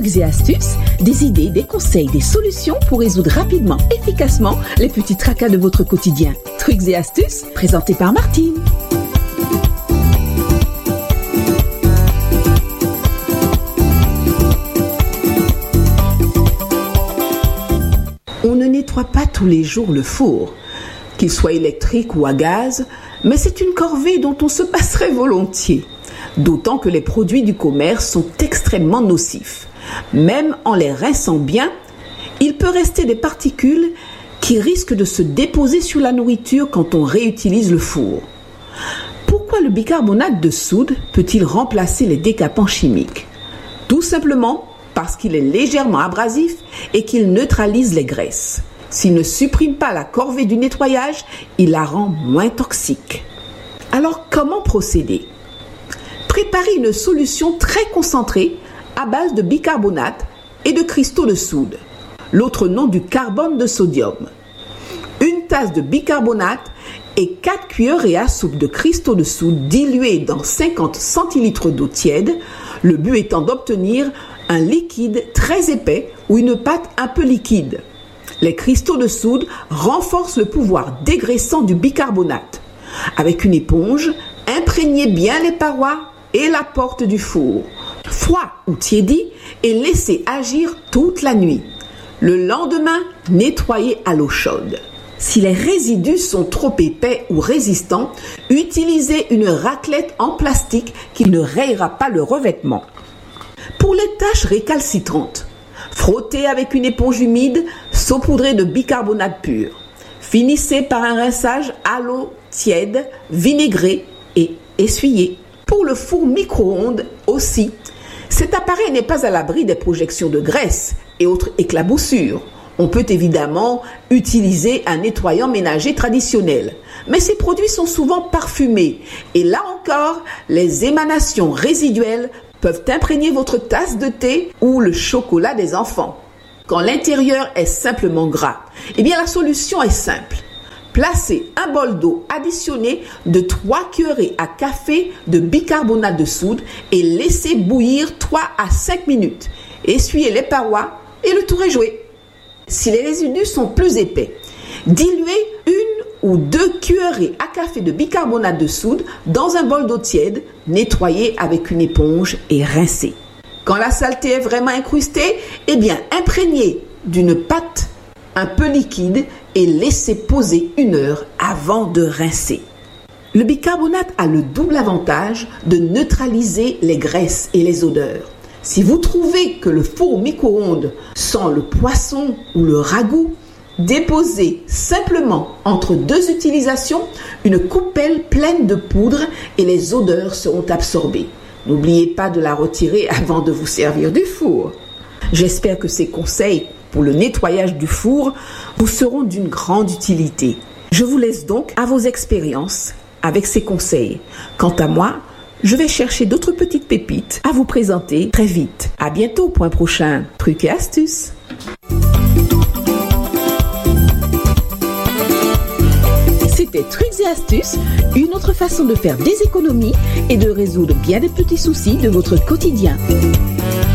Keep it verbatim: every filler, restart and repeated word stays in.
Trucs et astuces, des idées, des conseils, des solutions pour résoudre rapidement, efficacement les petits tracas de votre quotidien. Trucs et astuces, présenté par Martine. On ne nettoie pas tous les jours le four, qu'il soit électrique ou à gaz, mais c'est une corvée dont on se passerait volontiers. D'autant que les produits du commerce sont extrêmement nocifs. Même en les rinçant bien, il peut rester des particules qui risquent de se déposer sur la nourriture quand on réutilise le four. Pourquoi le bicarbonate de soude peut-il remplacer les décapants chimiques ? Tout simplement parce qu'il est légèrement abrasif et qu'il neutralise les graisses. S'il ne supprime pas la corvée du nettoyage, il la rend moins toxique. Alors comment procéder ? Préparez une solution très concentrée à base de bicarbonate et de cristaux de soude, l'autre nom du carbone de sodium. Une tasse de bicarbonate et quatre cuillerées à soupe de cristaux de soude dilués dans cinquante centilitres d'eau tiède, le but étant d'obtenir un liquide très épais ou une pâte un peu liquide. Les cristaux de soude renforcent le pouvoir dégraissant du bicarbonate. Avec une éponge, imprégnez bien les parois et la porte du four, froid ou tiédi, et laissez agir toute la nuit. Le lendemain, nettoyez à l'eau chaude. Si les résidus sont trop épais ou résistants, utilisez une raclette en plastique qui ne rayera pas le revêtement. Pour les taches récalcitrantes, frottez avec une éponge humide saupoudrée de bicarbonate pur. Finissez par un rinçage à l'eau tiède, vinaigrée et essuyez. Pour le four micro-ondes aussi, cet appareil n'est pas à l'abri des projections de graisse et autres éclaboussures. On peut évidemment utiliser un nettoyant ménager traditionnel, mais ces produits sont souvent parfumés et là encore, les émanations résiduelles peuvent imprégner votre tasse de thé ou le chocolat des enfants. Quand l'intérieur est simplement gras, eh bien la solution est simple. Placez un bol d'eau additionné de trois cuillerées à café de bicarbonate de soude et laissez bouillir trois à cinq minutes. Essuyez les parois et le tour est joué. Si les résidus sont plus épais, diluez une ou deux cuillerées à café de bicarbonate de soude dans un bol d'eau tiède, nettoyez avec une éponge et rincez. Quand la saleté est vraiment incrustée, eh bien imprégnez d'une pâte un peu liquide et laissez poser une heure avant de rincer. Le bicarbonate a le double avantage de neutraliser les graisses et les odeurs. Si vous trouvez que le four micro-ondes sent le poisson ou le ragoût, déposez simplement entre deux utilisations une coupelle pleine de poudre et les odeurs seront absorbées. N'oubliez pas de la retirer avant de vous servir du four. J'espère que ces conseils pour le nettoyage du four vous seront d'une grande utilité. Je vous laisse donc à vos expériences avec ces conseils. Quant à moi, je vais chercher d'autres petites pépites à vous présenter très vite. À bientôt pour un prochain Trucs et astuces. C'était Trucs et astuces, une autre façon de faire des économies et de résoudre bien des petits soucis de votre quotidien.